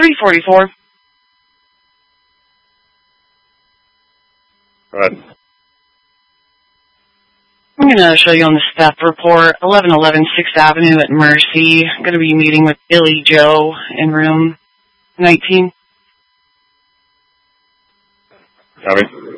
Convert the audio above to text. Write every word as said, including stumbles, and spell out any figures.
three forty-four. Go ahead. I'm going to show you on the staff report, eleven eleven sixth Avenue at Mercy. I'm going to be meeting with Billy Joe in room nineteen. Copy.